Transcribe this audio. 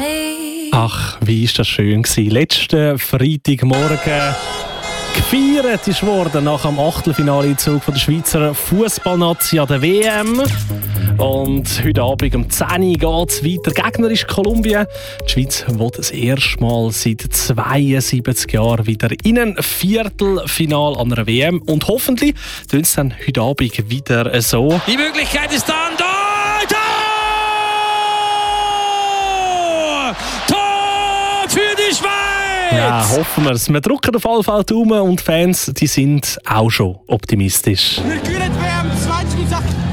me. Ach, wie ist das schön gewesen. Letzten Freitagmorgen gefeiert ist worden nach dem Achtelfinaleinzug der Schweizer Fußballnazi an der WM. Und heute Abend um 10 Uhr geht es weiter. Gegner ist Kolumbien. Die Schweiz will das erste Mal seit 72 Jahren wieder in ein Viertelfinal an einer WM. Und hoffentlich tun es dann heute Abend wieder so. Die Möglichkeit ist da und da! Tor für die Schweiz! Ja, hoffen wir es. Wir drücken auf alle Fälle Daumen und die Fans, die sind auch schon optimistisch. Wir gewinnen WM 2 Spieltag.